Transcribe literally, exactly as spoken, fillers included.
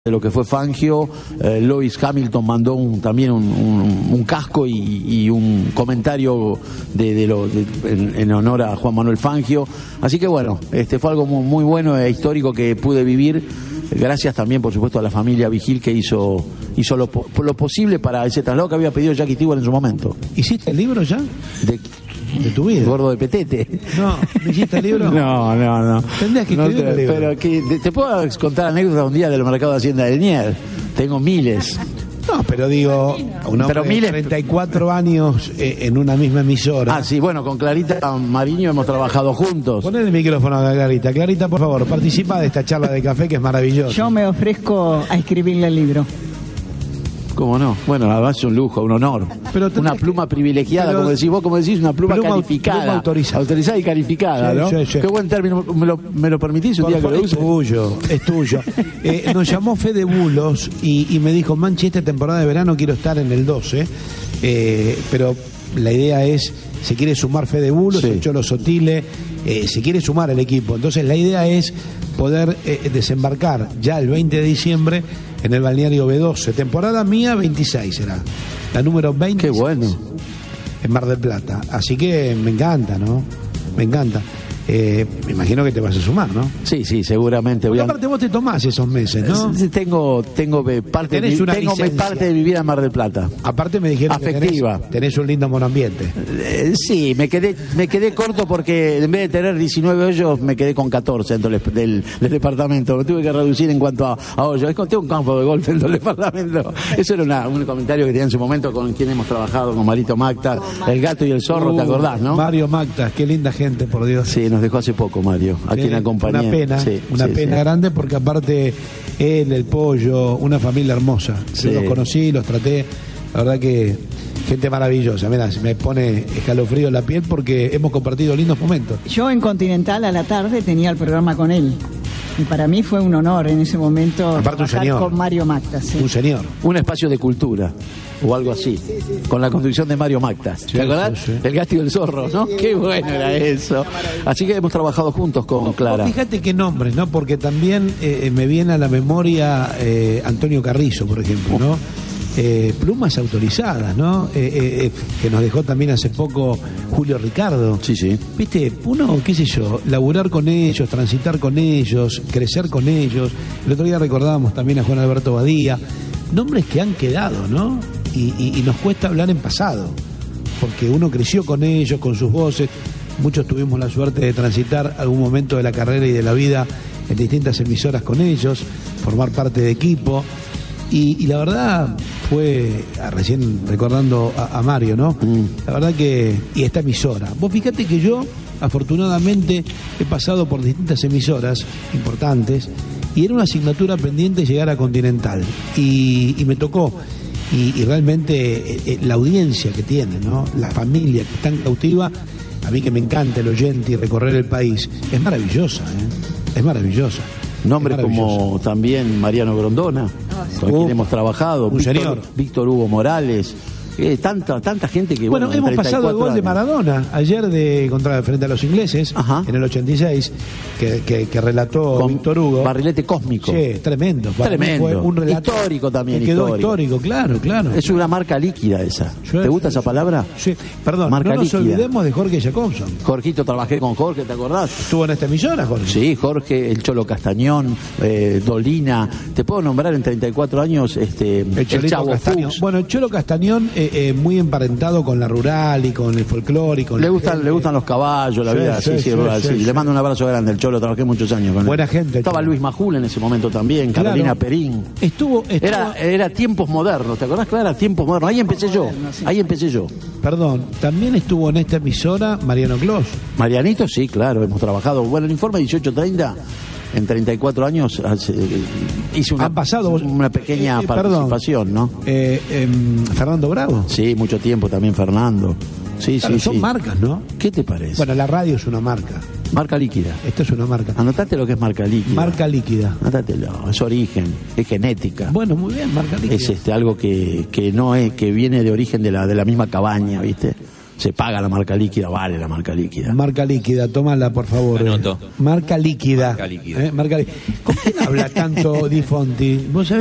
de lo que fue Fangio. eh, Lewis Hamilton mandó un, también un, un, un casco y, y un comentario de, de lo, de, en, en honor a Juan Manuel Fangio. Así que bueno, este fue algo muy, muy bueno e histórico que pude vivir. Gracias también, por supuesto, a la familia Vigil que hizo, hizo lo, lo posible para ese traslado que había pedido Jackie Stewart en su momento. ¿Hiciste el libro ya? De, ¿De tu vida? Gordo de Petete. No, ¿me hiciste el libro? No, no, no. Tendrías que no escribir te, el libro. Pero que, te, te puedo contar anécdotas un día del mercado de Hacienda de Liniers. Tengo miles. No, pero digo, un hombre Pero miles- de treinta y cuatro años eh, en una misma emisora. Ah, sí, bueno, con Clarita Mariño hemos trabajado juntos. Poné el micrófono a Clarita. Clarita, por favor, participa de esta charla de café que es maravillosa. Yo me ofrezco a escribirle el libro. ¿Cómo no? Bueno, además es un lujo, un honor. Pero una tendrías pluma que- privilegiada, pero- como decís vos, como decís, una pluma, pluma au- calificada. pluma autorizada. Autorizada y calificada, Sí, ¿no? sí, sí. Qué buen término. ¿Me lo, me lo permitís un Por día que favor, lo es use? tuyo, es tuyo. Eh, nos llamó Fede Bulos y, y me dijo, Manchi, esta temporada de verano quiero estar en el doce, eh, pero la idea es, se quiere sumar Fede Bulos, Sí. el Cholo Sotile, eh, se quiere sumar el equipo. Entonces la idea es poder eh, desembarcar ya el veinte de diciembre en el balneario B doce. Temporada mía veintiséis será, la número veinte. Qué bueno. En Mar del Plata. Así que me encanta, ¿no? Me encanta. Eh, me imagino que te vas a sumar, ¿no? Sí, sí, seguramente. Voy Porque a... aparte vos te tomás esos meses, ¿no? Sí, Tengo, tengo eh, parte, de, Tenés mi- una tengo mi licencia. parte de mi vida en Mar del Plata. Aparte me dijeron Afectiva. que tenés, tenés un lindo monoambiente. Eh, sí, me quedé me quedé corto porque en vez de tener diecinueve hoyos me quedé con catorce dentro del, del, del departamento. Me tuve que reducir en cuanto a, a hoyos. Es que tengo un campo de golf dentro del departamento. Eso era una, un comentario que tenía en su momento con quien hemos trabajado, con Marito Macta, el gato y el zorro, ¿te Uh, acordás, no? Mario Mactas, qué linda gente, por Dios. Sí, nos dejó hace poco Mario, a quien Qué- acompañé. Una pena, Sí, una sí, pena sí. grande porque aparte él, el pollo, una familia hermosa. Sí. Yo los conocí, los traté, la verdad que gente maravillosa. Mira, se me pone escalofrío en la piel porque hemos compartido lindos momentos. Yo en Continental a la tarde tenía el programa con él. Y para mí fue un honor en ese momento Aparte un trabajar señor. con Mario Macta. Sí. Un señor. Un espacio de cultura o algo así, con la conducción de Mario Mactas. Sí, ¿Te acordás? sí, sí. El gato y el zorro, ¿no? Qué bueno era eso. Así que hemos trabajado juntos con Clara. Vos fíjate qué nombres, ¿no? Porque también eh, me viene a la memoria eh, Antonio Carrizo, por ejemplo, ¿no? Eh, plumas autorizadas, ¿no? Eh, eh, eh, que nos dejó también hace poco Julio Ricardo. Sí, sí. Viste, uno, qué sé yo, laburar con ellos, transitar con ellos, crecer con ellos. El otro día recordábamos también a Juan Alberto Badía. Nombres que han quedado, ¿no? Y, y, y nos cuesta hablar en pasado, porque uno creció con ellos, con sus voces. Muchos tuvimos la suerte de transitar algún momento de la carrera y de la vida en distintas emisoras con ellos, formar parte de equipo. Y, y la verdad fue, ah, recién recordando a, a Mario, ¿no? Mm. La verdad que, y esta emisora. Vos fíjate que yo, afortunadamente, he pasado por distintas emisoras importantes y era una asignatura pendiente llegar a Continental. Y, y me tocó. Y, y realmente eh, eh, la audiencia que tiene, ¿no? La familia que está en cautiva, a mí que me encanta el oyente y recorrer el país, es maravillosa, ¿eh? Es maravillosa. Nombres Es maravillosa. como también Mariano Grondona, con Uh, quien hemos trabajado, un Víctor, señor. Víctor Hugo Morales, eh, tanta, tanta gente que Bueno, bueno, hemos pasado el gol de años. Maradona ayer de contra frente a los ingleses, Ajá. en el ochenta y seis, que, que, que relató Con Víctor Hugo. Barrilete cósmico. Sí, tremendo. Para mí Tremendo. fue un relato Histórico también, que quedó histórico. histórico, claro, claro. Es una marca líquida esa. Sí, ¿Te gusta sí, esa sí. palabra? Sí, perdón, Marca no nos líquida. olvidemos de Jorge Jacobson. Jorgito, trabajé con Jorge, ¿te acordás? ¿Estuvo en esta emisora, Jorge? Sí, Jorge, el Cholo Castañón, eh, Dolina. Te puedo nombrar en treinta y cuatro años este, El el, Cholito Chavo Castañón. Fuchs. Bueno, el Cholo Castañón, eh, eh, muy emparentado con la rural y con el folclore y con Le la gustan, gente. le gustan los caballos, la Sí, vida, sí, sí, sí, sí, rural, sí, sí. sí. Le mando un abrazo grande, el Cholo, trabajé muchos años con él. Buena gente, Estaba Cholo. Luis Majul en ese momento también, Claro. Carolina Perín. Estuvo, estuvo Era, era tiempos modernos, ¿te acordás, Clara? Tiempos modernos. Ahí empecé yo, ahí empecé yo. perdón, también estuvo en esta emisora Mariano Clos. Marianito, sí, claro, hemos trabajado. Bueno, el informe dieciocho treinta, en treinta y cuatro años, hace- hice una, Han pasado vos- una pequeña eh, eh, perdón. participación, ¿no? Eh, em, Fernando Bravo. Sí, mucho tiempo también, Fernando. Sí, Claro, sí, son sí. marcas, ¿no? ¿Qué te parece? Bueno, la radio es una marca. Marca líquida. Esto es una marca. Anotate lo que es marca líquida. Marca líquida. Anótatelo, es origen, es genética. Bueno, muy bien, marca líquida. Es este algo que, que no es, que viene de origen de la, de la misma cabaña, ¿viste? se paga la marca líquida, vale la marca líquida. Marca líquida, tómala por favor. Anoto. Marca líquida. Marca líquida. ¿Eh? Marca li- ¿Con quién habla tanto Di Fonti? ¿Vos sabés?